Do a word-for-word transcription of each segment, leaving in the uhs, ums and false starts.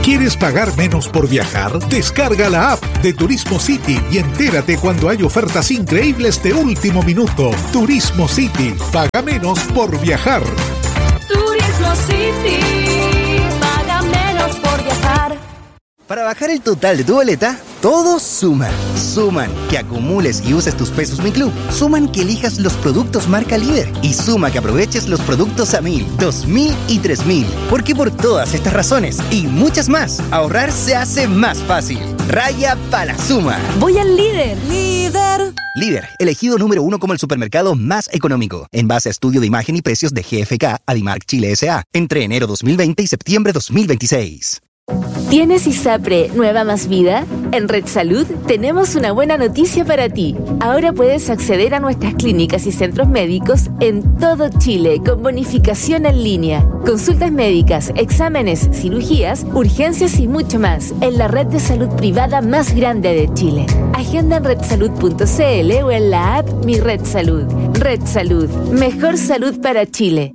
¿Quieres pagar menos por viajar? Descarga la app de Turismo City y entérate cuando hay ofertas increíbles de último minuto. Turismo City, paga menos por viajar. Turismo City, paga menos por viajar. Para bajar el total de tu boleta, todos suman. Suman que acumules y uses tus pesos Mi Club. Suman que elijas los productos marca líder. Y suma que aproveches los productos a mil, dos mil y tres mil. Porque por todas estas razones y muchas más, ahorrar se hace más fácil. Raya para la suma. Voy al líder. Líder. Líder, elegido número uno como el supermercado más económico. En base a estudio de imagen y precios de G F K, Adimark Chile S A. Entre enero dos mil veinte y septiembre dos mil veintiséis. ¿Tienes ISAPRE Nueva Más Vida? En Red Salud tenemos una buena noticia para ti. Ahora puedes acceder a nuestras clínicas y centros médicos en todo Chile con bonificación en línea. Consultas médicas, exámenes, cirugías, urgencias y mucho más en la red de salud privada más grande de Chile. Agenda en red salud punto c l o en la app Mi Red Salud. Red Salud, mejor salud para Chile.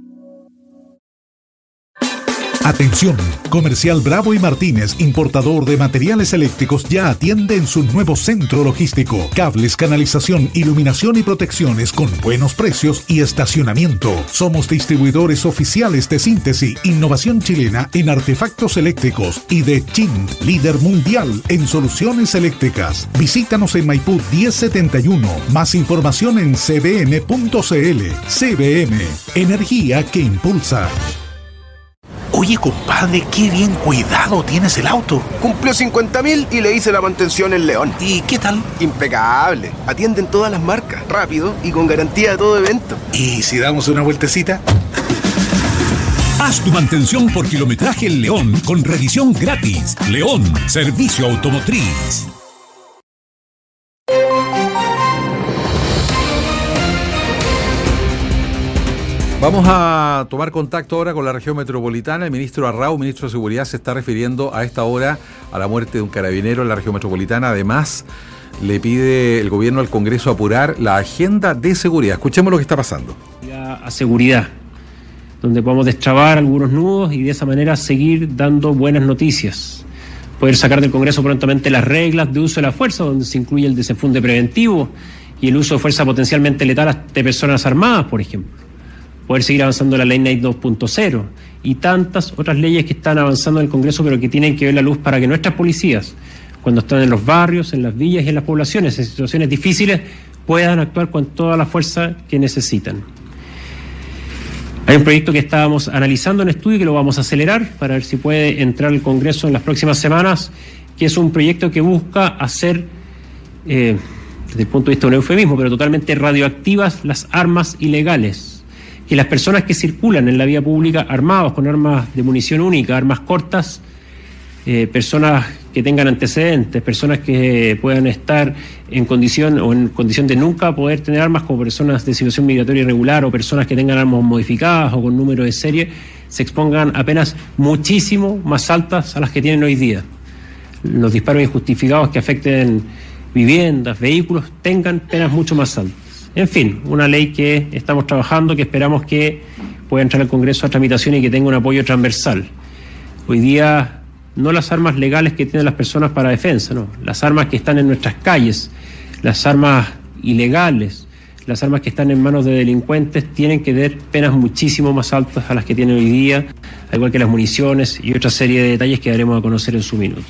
Atención, Comercial Bravo y Martínez, importador de materiales eléctricos, ya atiende en su nuevo centro logístico. Cables, canalización, iluminación y protecciones con buenos precios y estacionamiento. Somos distribuidores oficiales de Síntesis, innovación chilena en artefactos eléctricos, y de Chint, líder mundial en soluciones eléctricas. Visítanos en Maipú diez setenta y uno. Más información en c b m punto c l. C B M, energía que impulsa. Oye, compadre, qué bien cuidado tienes el auto. Cumplió cincuenta mil y le hice la mantención en León. ¿Y qué tal? Impecable. Atienden todas las marcas, rápido y con garantía de todo evento. ¿Y si damos una vueltecita? Haz tu mantención por kilometraje en León con revisión gratis. León, servicio automotriz. Vamos a tomar contacto ahora con la región metropolitana. El ministro Arrau, ministro de Seguridad, se está refiriendo a esta hora a la muerte de un carabinero en la región metropolitana. Además, le pide el gobierno al Congreso apurar la agenda de seguridad. Escuchemos lo que está pasando. A seguridad, donde podamos destrabar algunos nudos y de esa manera seguir dando buenas noticias. Poder sacar del Congreso prontamente las reglas de uso de la fuerza, donde se incluye el desenfunde preventivo y el uso de fuerza potencialmente letal de personas armadas, por ejemplo. Poder seguir avanzando la ley N A I dos punto cero y tantas otras leyes que están avanzando en el Congreso, pero que tienen que ver la luz para que nuestras policías, cuando están en los barrios, en las villas y en las poblaciones, en situaciones difíciles, puedan actuar con toda la fuerza que necesitan. Hay un proyecto que estábamos analizando en estudio y que lo vamos a acelerar para ver si puede entrar al Congreso en las próximas semanas, que es un proyecto que busca hacer, eh, desde el punto de vista de un eufemismo, pero totalmente radioactivas las armas ilegales. Que las personas que circulan en la vía pública armados con armas de munición única, armas cortas, eh, personas que tengan antecedentes, personas que puedan estar en condición o en condición de nunca poder tener armas, como personas de situación migratoria irregular o personas que tengan armas modificadas o con número de serie, se expongan a penas muchísimo más altas a las que tienen hoy día. Los disparos injustificados que afecten viviendas, vehículos, tengan penas mucho más altas. En fin, una ley que estamos trabajando, que esperamos que pueda entrar al Congreso a tramitación y que tenga un apoyo transversal. Hoy día, no las armas legales que tienen las personas para defensa, no, las armas que están en nuestras calles, las armas ilegales, las armas que están en manos de delincuentes tienen que tener penas muchísimo más altas a las que tienen hoy día, al igual que las municiones y otra serie de detalles que daremos a conocer en su minuto.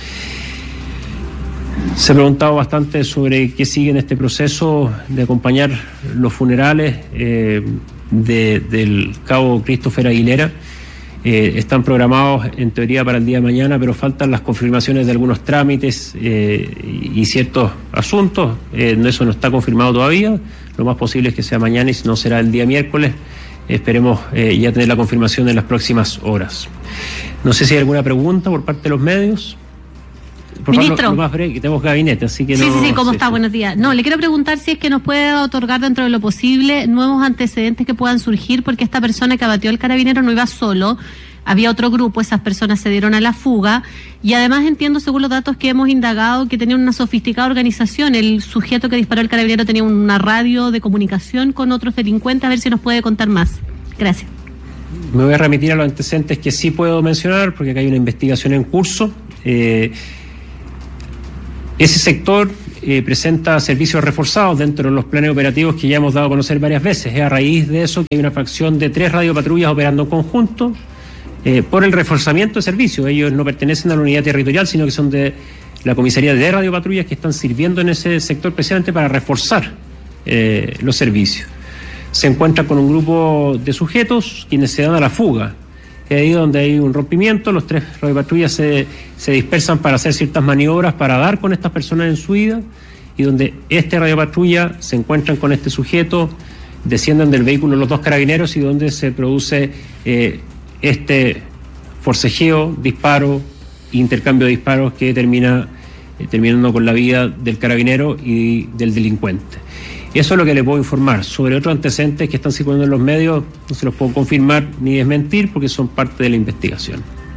Se ha preguntado bastante sobre qué sigue en este proceso de acompañar los funerales eh, de, del cabo Christopher Aguilera. Eh, están programados en teoría para el día de mañana, pero faltan las confirmaciones de algunos trámites eh, y ciertos asuntos. Eh, eso no está confirmado todavía. Lo más posible es que sea mañana y si no será el día miércoles. Esperemos eh, ya tener la confirmación en las próximas horas. No sé si hay alguna pregunta por parte de los medios. Por Ministro. Favor, lo, lo más breve, que tenemos gabinete, así que sí, no... Sí, sí, ¿cómo sí, está? sí. Buenos días. No, le quiero preguntar si es que nos puede otorgar dentro de lo posible nuevos antecedentes que puedan surgir, porque esta persona que abatió al carabinero no iba solo, había otro grupo, esas personas se dieron a la fuga, y además entiendo, según los datos que hemos indagado, que tenían una sofisticada organización. El sujeto que disparó al carabinero tenía una radio de comunicación con otros delincuentes. A ver si nos puede contar más. Gracias. me voy a remitir a los antecedentes que sí puedo mencionar, porque acá hay una investigación en curso. Eh, ese sector eh, presenta servicios reforzados dentro de los planes operativos que ya hemos dado a conocer varias veces. Es a raíz de eso que hay una fracción de tres radiopatrullas operando en conjunto eh, por el reforzamiento de servicios. Ellos no pertenecen a la unidad territorial, sino que son de la comisaría de radiopatrullas que están sirviendo en ese sector precisamente para reforzar eh, los servicios. Se encuentra con un grupo de sujetos quienes se dan a la fuga. Es ahí donde hay un rompimiento, los tres radiopatrullas se, se dispersan para hacer ciertas maniobras para dar con estas personas en su huida, y donde este radiopatrulla se encuentran con este sujeto, descienden del vehículo los dos carabineros y donde se produce eh, este forcejeo, disparo, intercambio de disparos que termina eh, terminando con la vida del carabinero y del delincuente. Eso es lo que le puedo informar. Sobre otros antecedentes que están circulando en los medios, no se los puedo confirmar ni desmentir porque son parte de la investigación.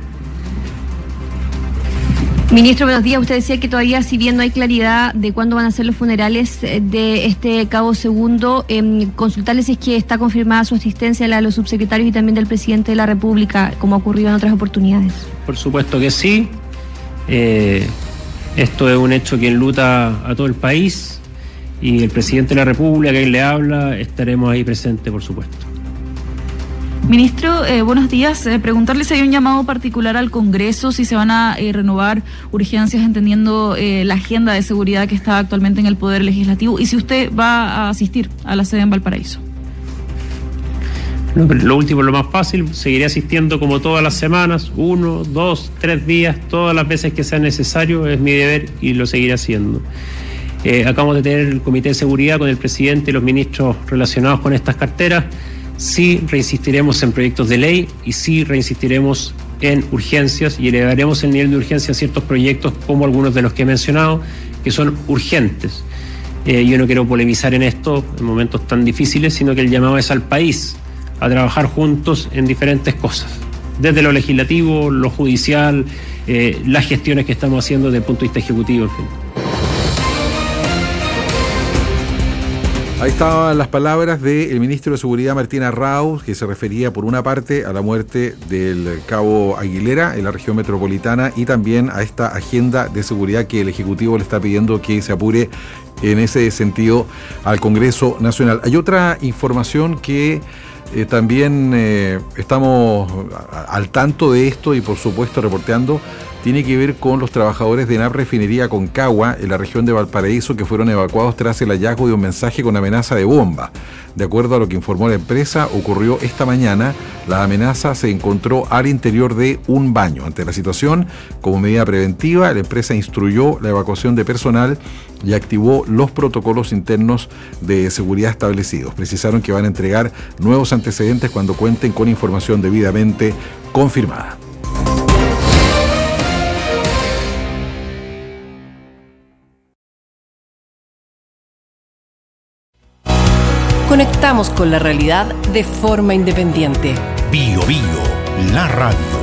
Ministro, buenos días. Usted decía que todavía, si bien no hay claridad de cuándo van a ser los funerales de este cabo segundo, eh, consultarles si es que está confirmada su asistencia, la de los subsecretarios y también del presidente de la República, como ha ocurrido en otras oportunidades. Por supuesto que sí. Eh, esto es un hecho que enluta a todo el país. Y el presidente de la República, que le habla, estaremos ahí presentes, por supuesto. Ministro, eh, buenos días. Eh, preguntarle si hay un llamado particular al Congreso, si se van a eh, renovar urgencias entendiendo eh, la agenda de seguridad que está actualmente en el Poder Legislativo y si usted va a asistir a la sede en Valparaíso. No, pero lo último, lo más fácil, seguiré asistiendo como todas las semanas, uno, dos, tres días, todas las veces que sea necesario, es mi deber y lo seguiré haciendo. Eh, acabamos de tener el Comité de Seguridad con el presidente y los ministros relacionados con estas carteras. Sí reinsistiremos en proyectos de ley y sí reinsistiremos en urgencias y elevaremos el nivel de urgencia a ciertos proyectos como algunos de los que he mencionado, que son urgentes. Eh, yo no quiero polemizar en esto en momentos tan difíciles, sino que el llamado es al país a trabajar juntos en diferentes cosas, desde lo legislativo, lo judicial, eh, las gestiones que estamos haciendo desde el punto de vista ejecutivo, en fin. Ahí estaban las palabras del ministro de Seguridad, Martín Arrau, que se refería por una parte a la muerte del cabo Aguilera en la región metropolitana y también a esta agenda de seguridad que el Ejecutivo le está pidiendo que se apure en ese sentido al Congreso Nacional. Hay otra información que eh, también eh, estamos al tanto de esto y por supuesto reporteando. Tiene que ver con los trabajadores de N A P Refinería Concagua en la región de Valparaíso que fueron evacuados tras el hallazgo de un mensaje con amenaza de bomba. De acuerdo a lo que informó la empresa, ocurrió esta mañana. La amenaza se encontró al interior de un baño. Ante la situación, como medida preventiva, la empresa instruyó la evacuación de personal y activó los protocolos internos de seguridad establecidos. Precisaron que van a entregar nuevos antecedentes cuando cuenten con información debidamente confirmada. Conectamos con la realidad de forma independiente. Bio Bio, la radio.